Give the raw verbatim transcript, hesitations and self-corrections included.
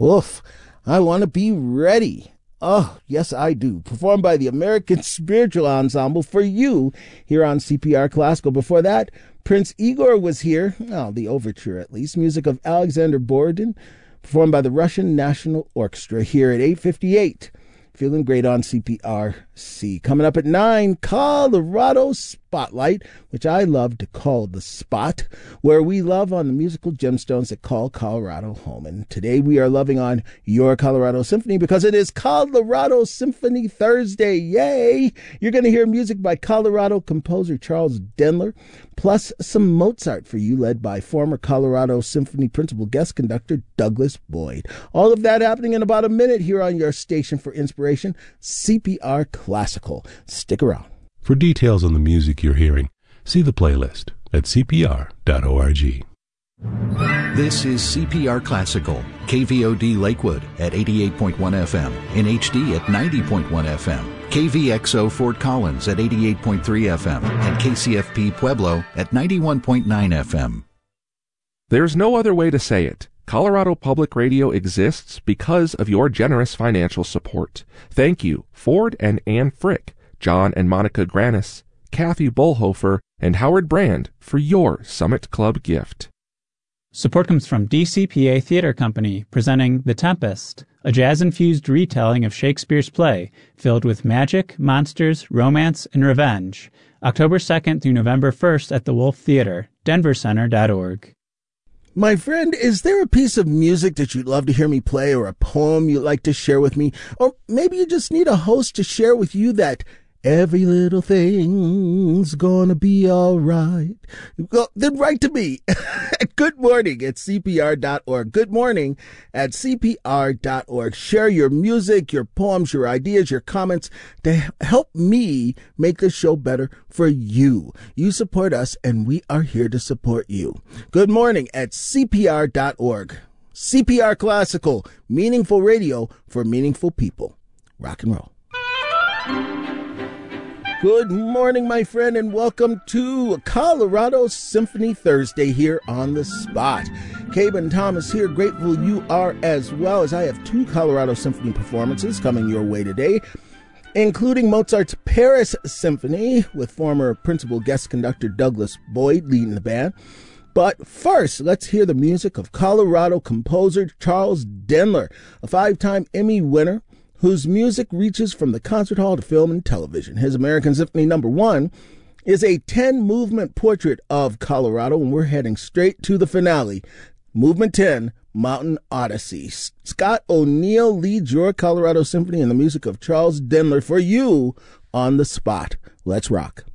Woof. I want to be ready. Oh, yes, I do. Performed by the American Spiritual Ensemble for you here on C P R Classical. Before that, Prince Igor was here. Oh, the overture, at least. Music of Alexander Borodin, performed by the Russian National Orchestra here at eight fifty-eight. Feeling great on C P R C. Coming up at nine, Colorado Spotlight, which I love to call the Spot, where we love on the musical gemstones that call Colorado home. And today we are loving on your Colorado Symphony because it is Colorado Symphony Thursday. Yay! You're going to hear music by Colorado composer Charles Denler, plus some Mozart for you, led by former Colorado Symphony principal guest conductor Douglas Boyd. All of that happening in about a minute here on your station for inspiration, C P R Classical. Stick around. For details on the music you're hearing, see the playlist at c p r dot org. This is C P R Classical, K V O D Lakewood at eighty-eight point one F M, in H D at ninety point one F M, K V X O Fort Collins at eighty-eight point three F M, and K C F P Pueblo at ninety-one point nine F M. There's no other way to say it. Colorado Public Radio exists because of your generous financial support. Thank you, Ford and Ann Frick, John and Monica Granis, Kathy Bullhofer, and Howard Brand for your Summit Club gift. Support comes from D C P A Theater Company, presenting The Tempest, a jazz-infused retelling of Shakespeare's play filled with magic, monsters, romance, and revenge. October second through November first at the Wolf Theater, denver center dot org. My friend, is there a piece of music that you'd love to hear me play, or a poem you'd like to share with me? Or maybe you just need a host to share with you that every little thing's gonna be all right. Well, then write to me. Good morning at C P R dot org. Good morning at C P R dot org. Share your music, your poems, your ideas, your comments to help me make the show better for you. You support us, and we are here to support you. Good morning at C P R dot org. C P R Classical, meaningful radio for meaningful people. Rock and roll. Good morning, my friend, and welcome to Colorado Symphony Thursday here on the Spot. Caben Thomas here, grateful you are as well, as I have two Colorado Symphony performances coming your way today, including Mozart's Paris Symphony with former principal guest conductor Douglas Boyd leading the band. But first, let's hear the music of Colorado composer Charles Denler, a five-time Emmy winner, whose music reaches from the concert hall to film and television. His American Symphony Number One is a ten-movement portrait of Colorado, and we're heading straight to the finale. Movement ten, Mountain Odyssey. Scott O'Neill leads your Colorado Symphony in the music of Charles Denler for you on the Spot. Let's rock.